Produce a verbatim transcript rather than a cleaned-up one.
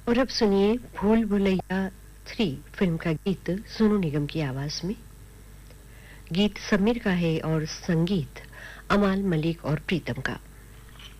और अब सुनिए भूल भुलैया थ्री फिल्म का गीत सोनू निगम की आवाज में। गीत समीर का है और संगीत अमाल मलिक और प्रीतम का।